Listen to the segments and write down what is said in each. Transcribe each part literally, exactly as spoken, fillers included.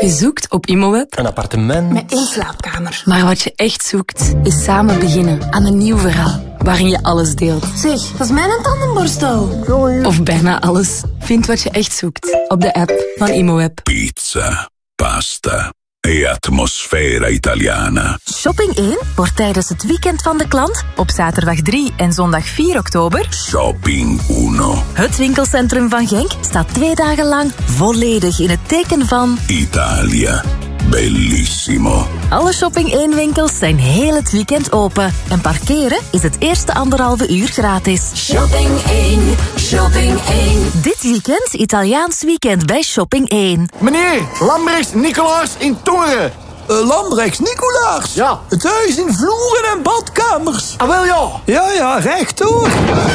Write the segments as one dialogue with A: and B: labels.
A: Je zoekt op Imoweb
B: een appartement
C: met één slaapkamer.
A: Maar wat je echt zoekt, is samen beginnen aan een nieuw verhaal. Waarin je alles deelt.
C: Zeg, dat is mijn tandenborstel.
A: Of bijna alles. Vind wat je echt zoekt op de app van Imoweb.
D: Pizza, pasta e atmosfera italiana.
E: Shopping één wordt tijdens het weekend van de klant op zaterdag drie en zondag vier oktober.
D: Shopping uno.
E: Het winkelcentrum van Genk staat twee dagen lang volledig in het teken van
D: Italia. Bellissimo.
E: Alle Shopping één winkels zijn heel het weekend open. En parkeren is het eerste anderhalve uur gratis.
F: Shopping één, Shopping één.
E: Dit weekend Italiaans weekend bij Shopping één.
G: Meneer, Lambrechts Nicolaas in Tongeren.
H: Uh, Lambrechts Nicolaas?
G: Ja.
H: Het huis in vloeren en badkamers.
G: Ah, wel ja.
H: Ja, ja, rechtdoor.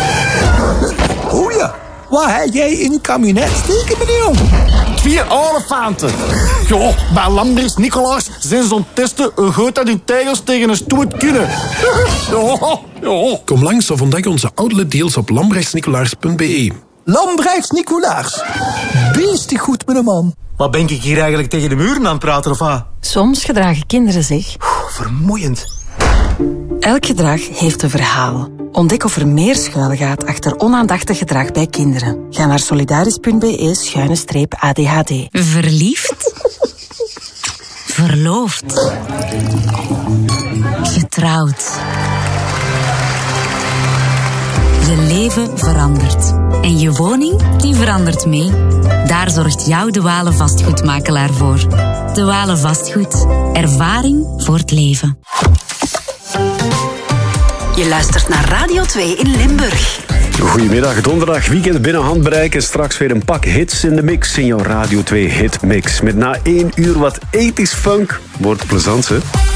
H: Oh ja. Waar heb jij in een kabinet steken, meneer?
G: Vier olifanten. Ja, bij Lambrechts Nicolaas zijn zo'n testen hoe goed dat hun tijgers tegen een stoet kunnen. Ja, ja.
I: Kom langs of ontdek onze outletdeals op lambrechtsnicolaas punt b e.
H: Lambrechts Nicolaas. Beestig goed met een man.
G: Wat ben ik hier eigenlijk tegen de muren aan het praten, of wat?
A: Soms gedragen kinderen zich.
G: Vermoeiend.
A: Elk gedrag heeft een verhaal. Ontdek of er meer schuilgaat achter onaandachtig gedrag bij kinderen. Ga naar solidaris punt b e schuine streep A D H D.
J: Verliefd? Verloofd? Getrouwd? Je leven verandert. En je woning, die verandert mee. Daar zorgt jouw De Walen vastgoedmakelaar voor. De Walen Vastgoed. Ervaring voor het leven.
K: Je luistert naar Radio twee in Limburg.
L: Goedemiddag, donderdag, weekend binnen handbereik en straks weer een pak hits in de mix in jouw Radio twee hitmix. Met na één uur wat ethisch funk. Wordt plezant, hè?